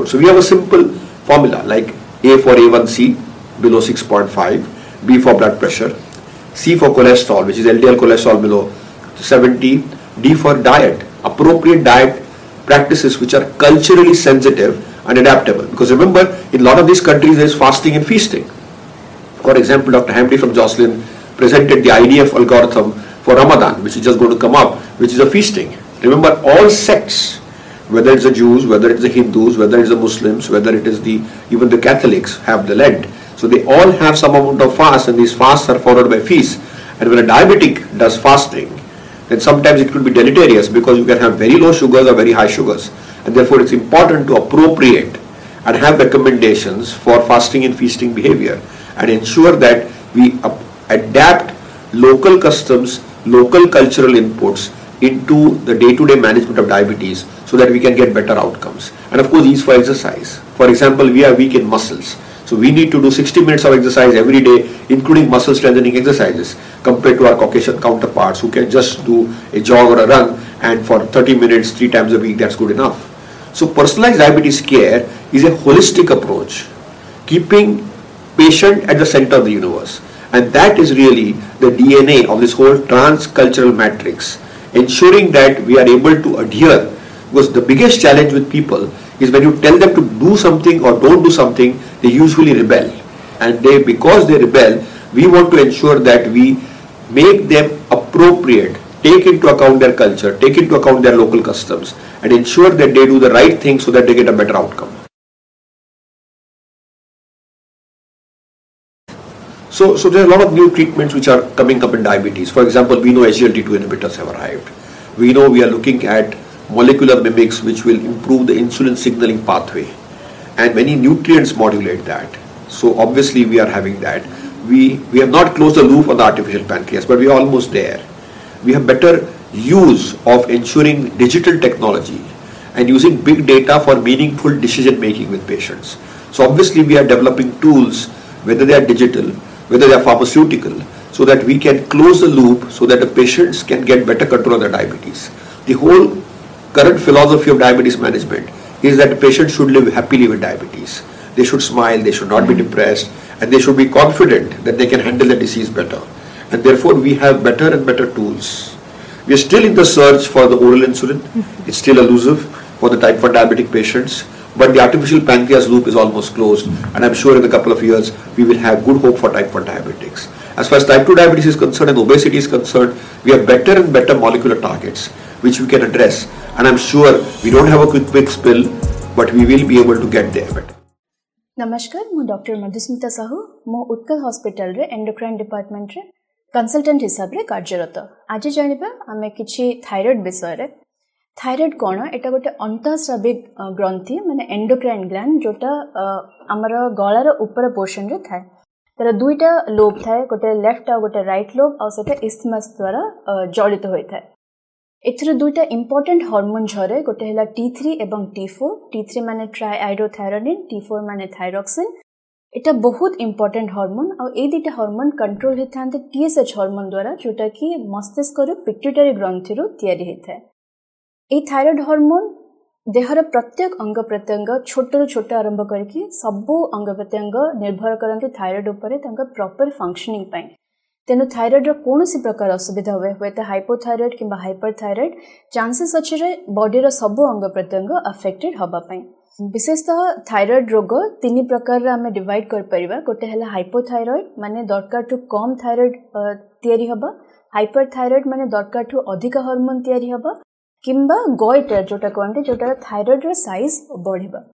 So we have a simple formula like A for A1C below 6.5, B for blood pressure, C for cholesterol, which is LDL cholesterol below 70, D for diet, appropriate diet practices which are culturally sensitive and adaptable. Because remember, in a lot of these countries there is fasting and feasting. For example, Dr. Hamdi from Jocelyn presented the IDF algorithm for Ramadan, which is just going to come up, which is a feasting. Remember, all sects, whether it's the Jews, whether it's the Hindus, whether it's the Muslims, whether it is even the Catholics have the Lent. So they all have some amount of fast, and these fasts are followed by feasts. And when a diabetic does fasting, then sometimes it could be deleterious because you can have very low sugars or very high sugars. And therefore it's important to appropriate and have recommendations for fasting and feasting behavior and ensure that we adapt local customs, local cultural inputs into the day-to-day management of diabetes so that we can get better outcomes. And of course, ease for exercise. For example, we are weak in muscles. So we need to do 60 minutes of exercise every day, including muscle strengthening exercises, compared to our Caucasian counterparts who can just do a jog or a run, and for 30 minutes, 3 times a week, that's good enough. So personalized diabetes care is a holistic approach, keeping patient at the center of the universe. And that is really the DNA of this whole transcultural matrix, ensuring that we are able to adhere. Because the biggest challenge with people is when you tell them to do something or don't do something, they usually rebel. And because they rebel, we want to ensure that we make them appropriate, take into account their culture, take into account their local customs, and ensure that they do the right thing so that they get a better outcome. So there are a lot of new treatments which are coming up in diabetes. For example, we know SGLT2 inhibitors have arrived. We know we are looking at molecular mimics which will improve the insulin signaling pathway, and many nutrients modulate that. So obviously we are having that. We have not closed the loop on the artificial pancreas, but we are almost there. We have better use of ensuring digital technology and using big data for meaningful decision making with patients. So obviously we are developing tools, whether they are digital, whether they are pharmaceutical, so that we can close the loop so that the patients can get better control of their diabetes. The whole current philosophy of diabetes management is that the patient should live happily with diabetes. They should smile, they should not be depressed, and they should be confident that they can handle the disease better. And therefore we have better and better tools. We are still in the search for the oral insulin. It's still elusive for the type 1 diabetic patients, but the artificial pancreas loop is almost closed, and I'm sure in a couple of years we will have good hope for type 1 diabetics. As far as type 2 diabetes is concerned and obesity is concerned, we have better and better molecular targets which we can address, and I'm sure we don't have a quick fix pill, but we will be able to get there better. नमस्कार, मु doctor Madhusmita Sahu मो Utkal hospital रे endocrine department रे consultant हिसाब रे कार्यरत। आज जानिबा आमे किछि थायराइड विषय रे। थायराइड कोन एटा गोटे अंतःस्रावी ग्रंथि माने एंडोक्राइन ग्लैंड जोटा हमर गळार ऊपर पोर्शन रे थाए। तार दुईटा लोब थाए, गोटे लेफ्ट आ गोटे राइट लोब आ सेटा इस्थमस द्वारा जड़ित होय थाए। एथरे दुईटा इंपोर्टेंट हार्मोन झरे, गोटे हैला T3 एवं T4। T3 माने ट्राइआइडोथायरोनिन, T4 माने थायरॉक्सिन। एटा बहुत इंपोर्टेंट हार्मोन आ ए दुईटा हार्मोन कंट्रोल हेथांते TSH हार्मोन द्वारा, जोटा कि मस्तिष्क रो पिट्यूटरी ग्रंथि रो तयारी हेथाय। ए थायराइड हार्मोन देहर प्रत्येक अंग प्रत्यंग छोट रो छोट आरंभ करके सबो अंग प्रत्यंग निर्भर करंती थायराइड उपरे तांका प्रॉपर फंक्शनिंग पई। तेनु थायराइड रो कोनोसी प्रकार असुविधा हुए तो हाइपोथायराइड किंबा हाइपरथायराइड चांसेस अछि रे बॉडी रो सबो अंग प्रत्यंग अफेक्टेड हबा पई। विशेषतः थायराइड रोग 3 प्रकार रे हमें डिवाइड कर परिबा। गोटे हैला हाइपोथायराइड माने दरकार टू कम थायराइड तयारी हबा, हाइपरथायराइड माने दरकार टू अधिक हार्मोन तयारी हबा, किंबा गोइटर जोटा कहते जोटा थायराइड रो साइज बढ़िबा।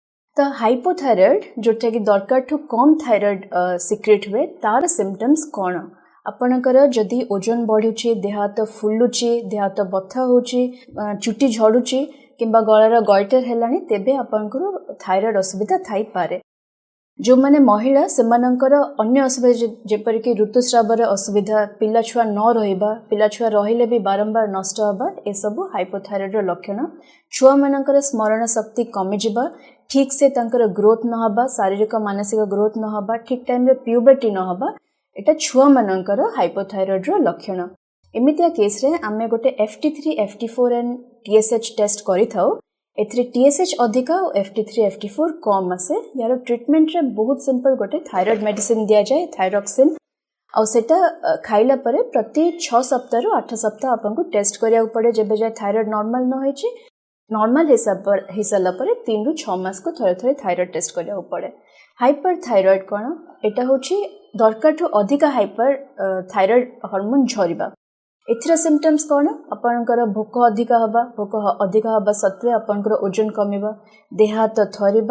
तो हाइपोथायराइड जोटा कि दरकार टू कम थायराइड सिक्रेट हुए तार सिम्पटम्स कोन? आपणकर जदि ओजन बढ़ुची, देह हाथ फुलुची, देह हाथ बथा होची, चुटी झड़ुची किंबा गଳାର गॉइटर हेलानी, तेबे आपणकर थायराइड असुविधा थाई पारे। जो माने महिला सेमानकर अन्य असुविधा जेपर कि ऋतुस्रावर असुविधा, पिला छुआ न रहिबा, पिला छुआ रहिले भी बारंबार नष्ट हबा, ए सब हाइपोथायराइड रो लक्षण। छुआ मानकर स्मरण शक्ति कमी जिबा, ठीक से तांकर ग्रोथ न हबा, शारीरिक मानसिक ग्रोथ न हबा, ठीक टाइम रे प्यूबर्टी न हबा, एटा छुआ मानकर हाइपोथायराइड रो लक्षण। एमितिया केस रे आमे गोटे FT3, FT4 and TSH test करि थाउ। एथरे TSH अधिका और FT3 FT4 कम आसे यार ट्रीटमेंट रे बहुत सिंपल गोटे थायराइड मेडिसिन दिया जाए थायरॉक्सिन आ सेटा खाइला परे प्रति 6 सप्ताह रु 8 सप्ताह आपन को टेस्ट करिया पड़े जेबे जाय थायराइड नॉर्मल न होइची नॉर्मल हिसाब पर 3 रु 6 मास को थरे थरे थायराइड टेस्ट करिया पड़े। हाइपरथायरॉइड कोन एटा होची दरकार ठो अधिका हाइपर थायराइड हार्मोन झरिबा एथरा सिम्पटम्स कोन आपनकर भोक अधिका हबा सत्वे आपनकर ओजन कमिबा देह हाथ थरिबा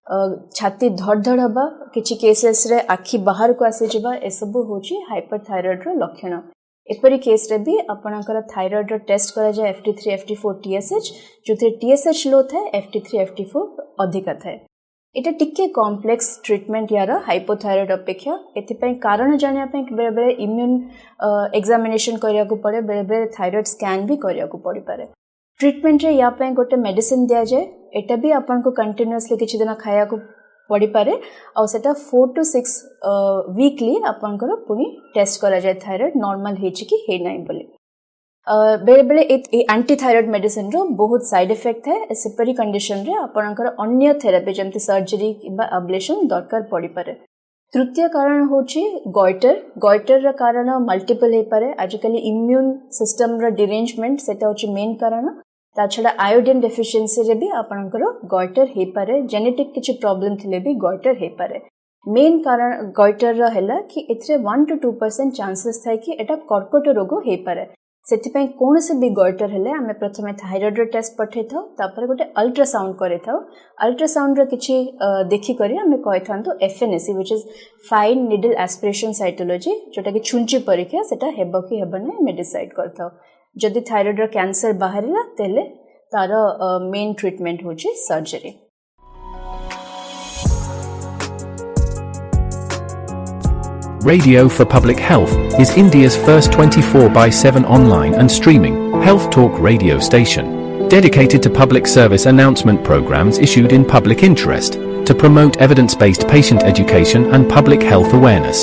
छाती धड़धड़ हबा किछि केसेस रे आखि बाहर को आसी जिबा ए सब होची हाइपरथायरॉइड रो लक्षण। एपरी केस रे भी आपनकर थायराइड रो टेस्ट करा जाय FT3 FT4 TSH जोथे TSH लो थाए FT3 FT4 अधिका थाए। एटा टिके कॉम्प्लेक्स ट्रीटमेंट यार हाइपोथायरॉइड अपेक्षा एथिपई कारण जानिया पे बेले बेले इम्यून एग्जामिनेशन करिया को पड़े बेले बेले थायराइड स्कैन भी करिया को पड़ी पारे। ट्रीटमेंट रे या पे गोटे मेडिसिन दिया जाए एटा भी आपन को कंटीन्यूअसली किछि दिन खाया को पड़ी पारे और सेटा 4 to 6 वीकली आपन को पुनी टेस्ट करा जाए थायराइड नॉर्मल हेछि कि हे नै बोली। बेले बेले एंटी थायराइड मेडिसिन रो बहुत साइड इफेक्ट है सेपरी कंडीशन रे आपनकर अन्य थेरेपी जमती सर्जरी किबा अब्लेशन दरकार पड़ी पारे। तृतीय कारण होची गॉइटर रा कारण मल्टीपल हे पारे आजिकली इम्यून सिस्टम रा डिरेंजमेंट सेटा होची मेन कारण ता छडा आयोडीन डेफिशिएंसी रे भी आपनकर गॉइटर हे पारे जेनेटिक किछि प्रॉब्लम थिले भी गॉइटर हे पारे। मेन कारण गॉइटर रा हैला कि एथरे 1 to 2% चांसेस थाय कि एटा कर्कट रोग हे पारे। सेथिपई कोन से भी गॉइटर हेले आमे प्रथमे थायराइड टेस्ट पठे थाउ तापर गोटे अल्ट्रासाउंड करे थाउ अल्ट्रासाउंड रे किछि देखि करी आमे कहि थांतो FNAC which is fine needle aspiration cytology जोटा कि छुंची परीक्षा सेटा हेबो कि हेबो नै मे डिसाइड करथाउ। जदि थायराइड रो कैंसर बाहरिला तेले तार मेन ट्रीटमेंट होची surgery. Radio for Public Health is India's first 24/7 online and streaming health talk radio station, dedicated to public service announcement programs issued in public interest to promote evidence-based patient education and public health awareness.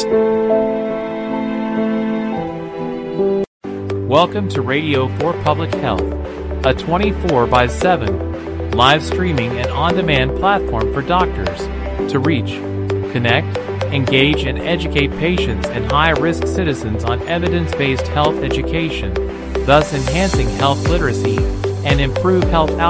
Welcome to Radio for Public Health, a 24/7 live streaming and on-demand platform for doctors to reach, connect, engage and educate patients and high-risk citizens on evidence-based health education, thus enhancing health literacy and improve health outcomes.